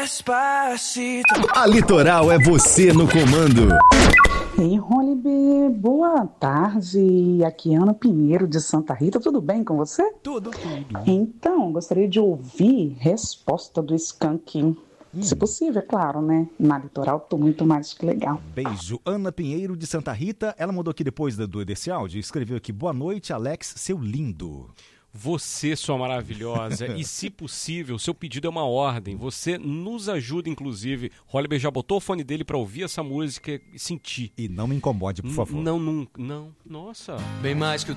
Despacito. A Litoral é você no comando. Ei, Holly, boa tarde. Aqui é Ana Pinheiro de Santa Rita. Tudo bem com você? Tudo. Então, gostaria de ouvir resposta do Skank. Se possível, é claro, né? Na Litoral, tô muito mais que legal. Beijo. Ana Pinheiro de Santa Rita. Ela mandou aqui depois desse áudio, escreveu aqui: boa noite, Alex, seu lindo. Você, sua maravilhosa, e se possível, seu pedido é uma ordem, você nos ajuda, inclusive. Holliber já botou o fone dele pra ouvir essa música e sentir. E não me incomode, por favor. Não, nossa. Bem mais que o